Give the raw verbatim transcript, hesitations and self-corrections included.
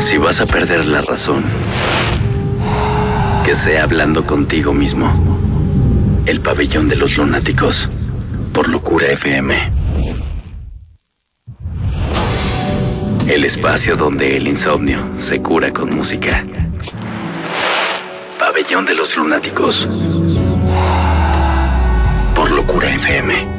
Si vas a perder la razón, que sea hablando contigo mismo. El pabellón de los lunáticos, por Locura F M. El espacio donde el insomnio se cura con música. Pabellón de los lunáticos, por Locura F M.